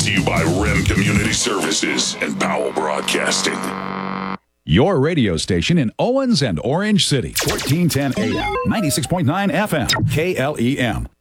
to you by REM Community Services and Powell Broadcasting. Your radio station in Owens and Orange City. 1410 AM, 96.9 FM, KLEM.